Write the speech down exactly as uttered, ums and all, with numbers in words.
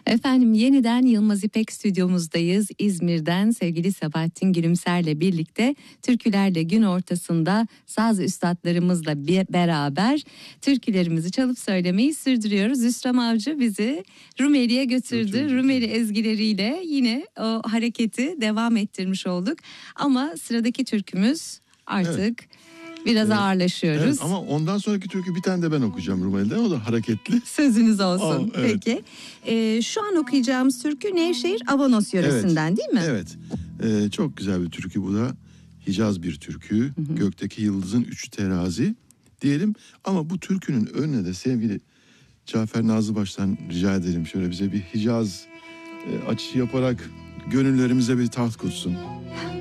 Efendim yeniden Yılmaz İpek stüdyomuzdayız. İzmir'den sevgili Sabahattin Gülümser'le birlikte türkülerle gün ortasında saz üstadlarımızla bir beraber türkülerimizi çalıp söylemeyi sürdürüyoruz. Hüsram Avcı bizi Rumeli'ye götürdü. Götürdü. Rumeli ezgileriyle yine o hareketi devam ettirmiş olduk. Ama sıradaki türkümüz artık Evet. biraz Evet. ağırlaşıyoruz. Evet, ama ondan sonraki türkü bir tane de ben okuyacağım Rumeli'den. O da hareketli. Sözünüz olsun. Aa, evet. Peki. Ee, şu an okuyacağımız türkü Nevşehir Avanos yöresinden Evet. değil mi? Evet. Ee, çok güzel bir türkü bu da. Hicaz bir türkü. Hı hı. Gökteki yıldızın üç terazi diyelim. Ama bu türkünün önüne de sevgili Cafer Nazlıbaş'tan rica edelim. Şöyle bize bir Hicaz e, açışı yaparak gönüllerimize bir taht kursun.